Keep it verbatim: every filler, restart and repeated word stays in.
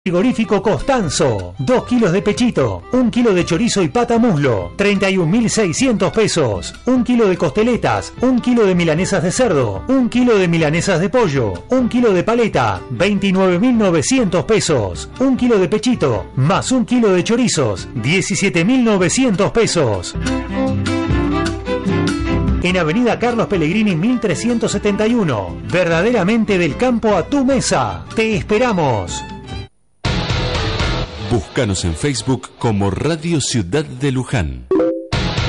Frigorífico Costanzo, dos kilos de pechito, un kilo de chorizo y pata muslo, treinta y un mil seiscientos pesos, un kilo de costeletas, un kilo de milanesas de cerdo, un kilo de milanesas de pollo, un kilo de paleta, veintinueve mil novecientos pesos, un kilo de pechito, más un kilo de chorizos, diecisiete mil novecientos pesos. En Avenida Carlos Pellegrini mil trescientos setenta y uno, verdaderamente del campo a tu mesa. Te esperamos. Búscanos en Facebook como Radio Ciudad de Luján.